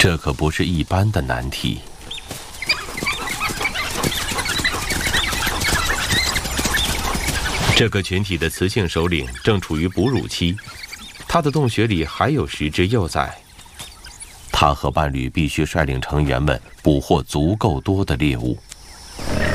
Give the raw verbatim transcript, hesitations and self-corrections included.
这可不是一般的难题。这个群体的雌性首领正处于哺乳期，他的洞穴里还有十只幼崽。他和伴侣必须率领成员们捕获足够多的猎物。